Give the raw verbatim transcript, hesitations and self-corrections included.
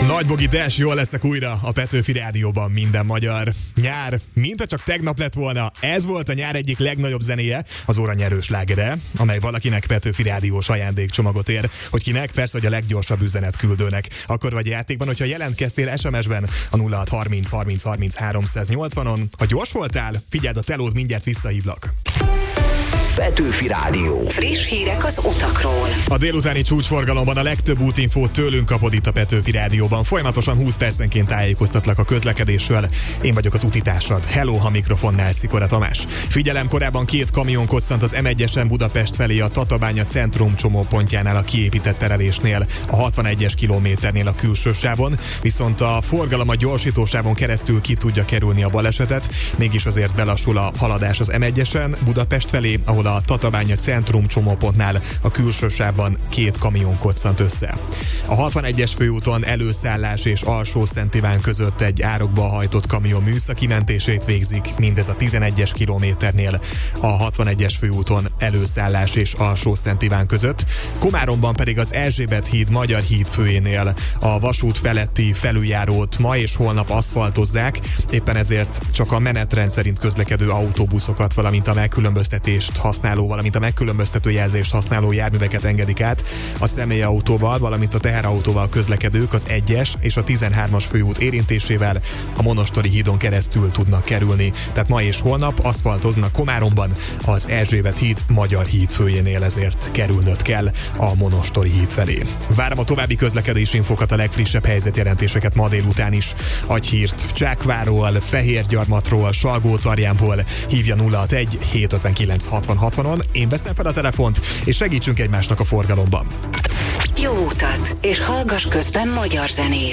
Nagybogi Des, jól leszek újra a Petőfi Rádióban, minden magyar. Nyár, mintha csak tegnap lett volna, ez volt a nyár egyik legnagyobb zenéje, az óranyerős slágere, amely valakinek Petőfi Rádiós ajándékcsomagot ér, hogy kinek, persze, hogy a leggyorsabb üzenet küldőnek. Akkor vagy játékban, hogyha jelentkeztél es em es-ben a nulla hat harminc harminc harminc háromszáznyolcvanon, ha gyors voltál, figyeld a telód, mindjárt visszahívlak. Petőfi Rádió. Friss hírek az utakról. A délutáni csúcsforgalomban a legtöbb útinfót tőlünk kapod itt a Petőfi Rádióban. Folyamatosan húsz percenként tájékoztatlak a közlekedésről. Én vagyok az utitársad. Hello, ha mikrofonnál Szikora Tamás. Figyelem, korábban két kamion koccant az em egyesen Budapest felé a Tatabánya centrum csomópontjánál a kiépített terelésnél, a hatvanegyes kilométernél a külső sávon, viszont a forgalom a gyorsítósávon keresztül ki tudja kerülni a balesetet, mégis azért belassul a haladás az em egyesen Budapest felé, ahol a Tatabánya centrum csomópontnál a külső sávban két kamion koccant össze. A hatvanegyes főúton előszállás és alsó Szent Iván között egy árokba hajtott kamion műszaki mentését végzik, mindez a tizenegyes kilométernél, a hatvanegyes főúton előszállás és alsó Szent Iván között. Komáromban pedig az Erzsébet híd Magyar híd főjénél a vasút feletti felüljárót ma és holnap aszfaltozzák, éppen ezért csak a menetrend szerint közlekedő autóbuszokat, valamint a megkülönböztetést használó, valamint a megkülönböztető jelzést használó járműveket engedik át. A személyautóval, valamint a teherautóval közlekedők az egyes és a tizenhármas főút érintésével a Monostori hídon keresztül tudnak kerülni. Tehát ma és holnap aszfaltoznak Komáromban az Erzsébet híd Magyar híd főjénél, ezért kerülnöd kell a Monostori híd felé. Várom a további közlekedési infokat, a legfrissebb helyzetjelentéseket ma délután is. Adj hírt Csákváról, Fehérgyarmatról, Salgótarjánból, hívja nulla hatvanegy hétszázötvenkilenc hatvan hatvanon, én veszem fel a telefont, és segítsünk egymásnak a forgalomban. Jó utat, és hallgass közben magyar zenét.